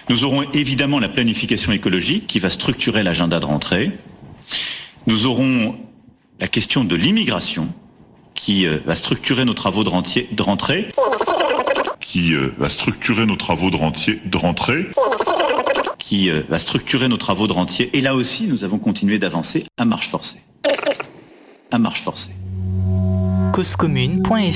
Nous aurons évidemment la planification écologique qui va structurer l'agenda de rentrée. Nous aurons la question de l'immigration qui va structurer nos travaux de rentrée. Qui va structurer nos travaux de rentrée. Et là aussi, nous avons continué d'avancer à marche forcée. Causecommune.fm